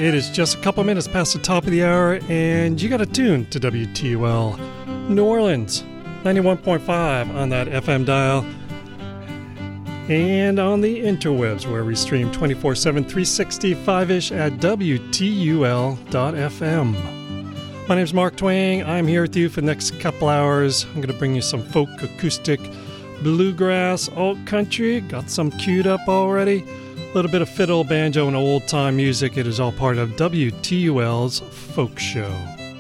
It is just a couple minutes past the top of the hour, and you got to tune to WTUL New Orleans, 91.5 on that FM dial, and on the interwebs where we stream 24/7, 365-ish at WTUL.FM. My name's Mark Twain. I'm here with you for the next couple hours. I'm going to bring you some folk, acoustic, bluegrass, alt country. Got some queued up already. A little bit of fiddle, banjo, and old-time music. It is all part of WTUL's Folk Show.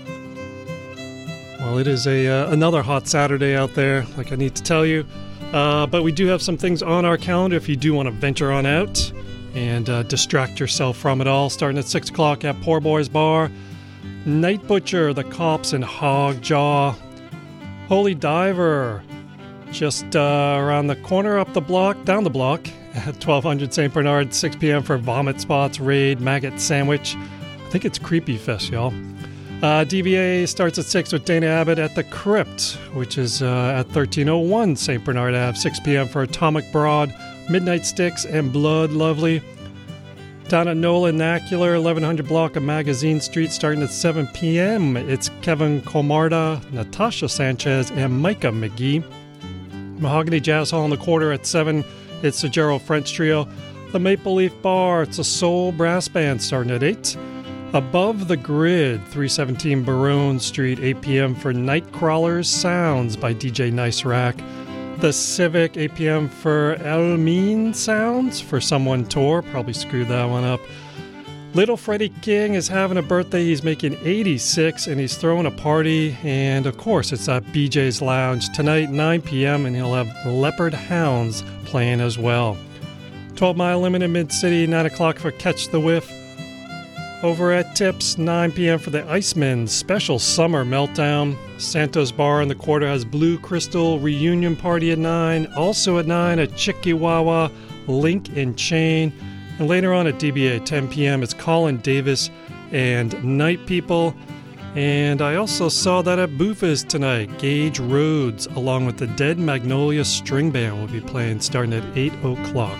Well, it is another hot Saturday out there, like I need to tell you. But we do have some things on our calendar if you do want to venture on out and distract yourself from it all. Starting at 6 o'clock at Poor Boys Bar. Night Butcher, The Cops, and Hog Jaw. Holy Diver, just around the corner, down the block, at 1200 St. Bernard, 6 p.m. for Vomit Spots, Raid, Maggot Sandwich. I think it's Creepy Fest, y'all. DVA starts at 6 with Dana Abbott at The Crypt, which is at 1301 St. Bernard Ave, 6 p.m. for Atomic Broad, Midnight Sticks, and Blood Lovely. Down at Nola Nacular, 1100 block of Magazine Street, starting at 7 p.m. It's Kevin Comarda, Natasha Sanchez, and Micah McGee. Mahogany Jazz Hall in the Quarter at 7. It's the Gerald French Trio. The Maple Leaf Bar, it's a soul brass band starting at 8. Above the Grid, 317 Baronne Street, 8 p.m. for Nightcrawlers Sounds by DJ Nice Rack. The Civic, 8 p.m. for Elmine Sounds for Someone Tour. Probably screwed that one up. Little Freddie King is having a birthday. He's making 86, and he's throwing a party. And, of course, it's at BJ's Lounge tonight, 9 p.m., and he'll have Leopard Hounds playing as well. 12 Mile Limited Mid-City, 9 o'clock for Catch the Whiff. Over at Tips, 9 p.m. for the Iceman Special Summer Meltdown. Santos Bar in the Quarter has Blue Crystal Reunion Party at 9. Also at 9 at Chickawawa, Link and Chain. And later on at DBA, 10 p.m., it's Colin Davis and Night People. And I also saw that at Buffa's tonight. Gage Rhodes, along with the Dead Magnolia String Band, will be playing starting at 8 o'clock.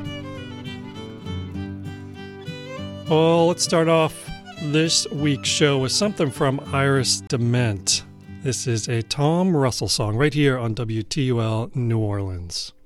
Well, let's start off this week's show with something from Iris Dement. This is a Tom Russell song right here on WTUL New Orleans.